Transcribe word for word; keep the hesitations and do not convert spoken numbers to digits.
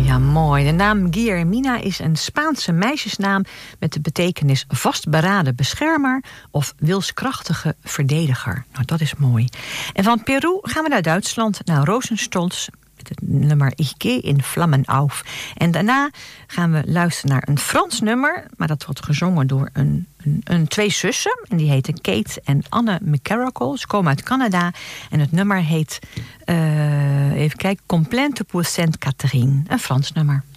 Ja, mooi. De naam Guillermina is een Spaanse meisjesnaam met de betekenis vastberaden beschermer of wilskrachtige verdediger. Nou, dat is mooi. En van Peru gaan we naar Duitsland, naar Rosenstolz, met het nummer Ich gehe in Flammen auf. En daarna gaan we luisteren naar een Frans nummer, maar dat wordt gezongen door een, een, een twee zussen. En die heten Kate en Anne McCarrickle. Ze komen uit Canada. En het nummer heet, uh, even kijken, Complainte pour Sainte Catherine. Een Frans nummer.